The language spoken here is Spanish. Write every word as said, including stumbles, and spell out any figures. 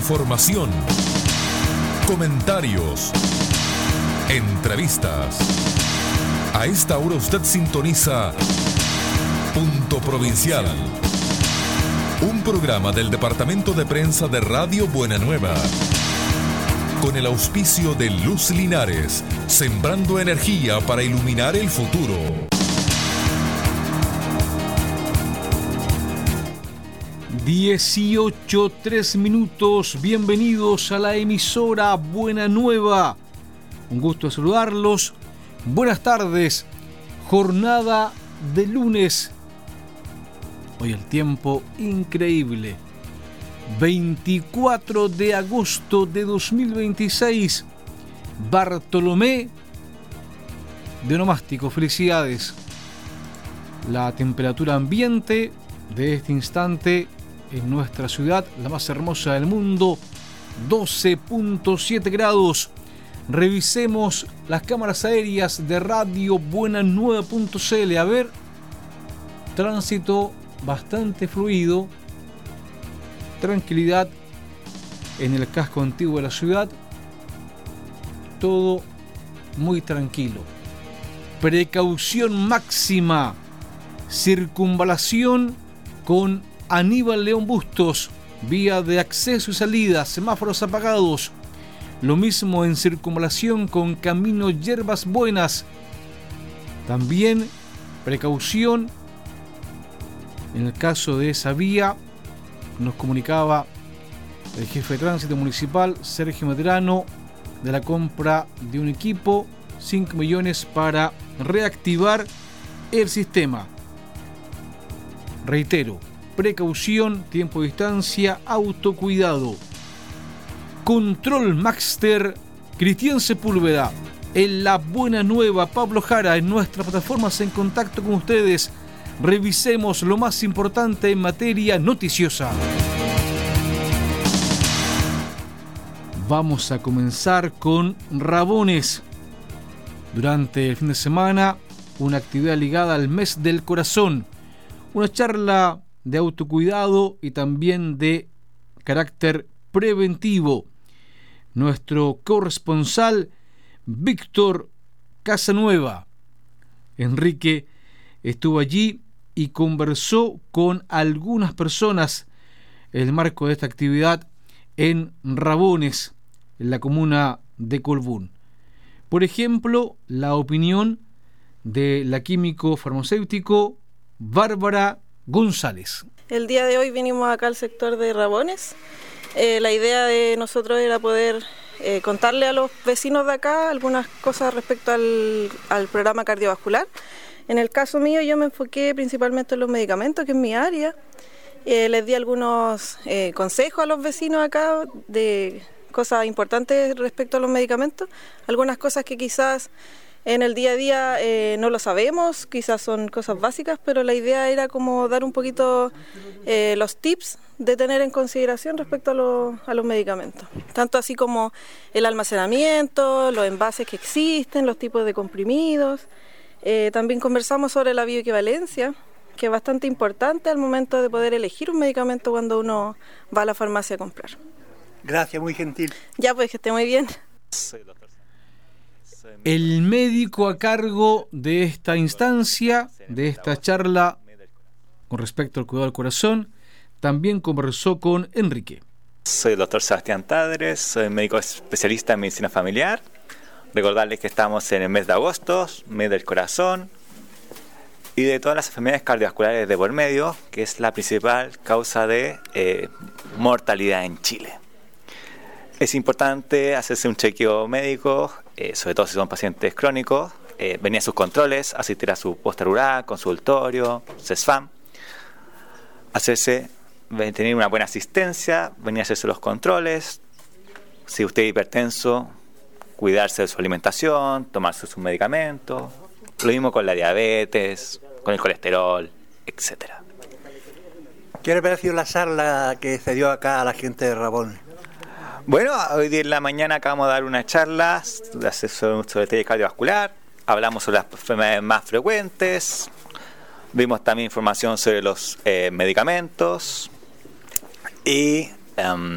Información, comentarios, entrevistas. A esta hora usted sintoniza Punto Provincial, un programa del Departamento de Prensa de Radio Buena Nueva, con el auspicio de Luz Linares, sembrando energía para iluminar el futuro. dieciocho, tres minutos, bienvenidos a la emisora Buena Nueva. Un gusto saludarlos. Buenas tardes, jornada de lunes. Hoy el tiempo increíble. veinticuatro de agosto de dos mil veintiséis. Bartolomé de Onomástico, felicidades. La temperatura ambiente de este instante en nuestra ciudad, la más hermosa del mundo, doce punto siete grados. Revisemos las cámaras aéreas de Radio Buena Nueva punto c l. A ver, tránsito bastante fluido, tranquilidad en el casco antiguo de la ciudad, todo muy tranquilo. Precaución máxima, circunvalación con Aníbal León Bustos, vía de acceso y salida, semáforos apagados. Lo mismo en circunvalación con Camino Yerbas Buenas. También precaución en el caso de esa vía, nos comunicaba el jefe de tránsito municipal, Sergio Medrano, de la compra de un equipo, cinco millones para reactivar el sistema. Reitero, precaución, tiempo de distancia, autocuidado. Control Máster, Cristian Sepúlveda. En la Buena Nueva, Pablo Jara, en nuestras plataformas en contacto con ustedes. Revisemos lo más importante en materia noticiosa. Vamos a comenzar con Rabones. Durante el fin de semana, una actividad ligada al mes del corazón. Una charla de autocuidado y también de carácter preventivo. Nuestro corresponsal, Víctor Casanueva. Enrique estuvo allí y conversó con algunas personas en el marco de esta actividad en Rabones, en la comuna de Colbún. Por ejemplo, la opinión de la químico farmacéutico Bárbara González. El día de hoy vinimos acá al sector de Rabones. Eh, la idea de nosotros era poder eh, contarle a los vecinos de acá algunas cosas respecto al, al programa cardiovascular. En el caso mío yo me enfoqué principalmente en los medicamentos, que es mi área. Eh, les di algunos eh, consejos a los vecinos acá de cosas importantes respecto a los medicamentos. Algunas cosas que quizás en el día a día eh, no lo sabemos, quizás son cosas básicas, pero la idea era como dar un poquito eh, los tips de tener en consideración respecto a, lo, a los medicamentos. Tanto así como el almacenamiento, los envases que existen, los tipos de comprimidos. Eh, también conversamos sobre la bioequivalencia, que es bastante importante al momento de poder elegir un medicamento cuando uno va a la farmacia a comprar. Gracias, muy gentil. Ya, pues, que esté muy bien. El médico a cargo de esta instancia, de esta charla con respecto al cuidado del corazón, también conversó con Enrique. Soy el doctor Sebastián Tadres, soy médico especialista en medicina familiar. Recordarles que estamos en el mes de agosto, mes del corazón y de todas las enfermedades cardiovasculares de por medio, que es la principal causa de eh, mortalidad en Chile. Es importante hacerse un chequeo médico, eh, sobre todo si son pacientes crónicos, eh, venir a sus controles, asistir a su posta rural, consultorio, CESFAM, hacerse, tener una buena asistencia, venir a hacerse los controles. Si usted es hipertenso, cuidarse de su alimentación, tomarse sus medicamentos. Lo mismo con la diabetes, con el colesterol, etcétera. ¿Qué le pareció la charla que se dio acá a la gente de Rabón? Bueno, hoy día en la mañana acabamos de dar una charla sobre el cardiovascular, hablamos sobre las enfermedades más frecuentes, vimos también información sobre los eh, medicamentos y um,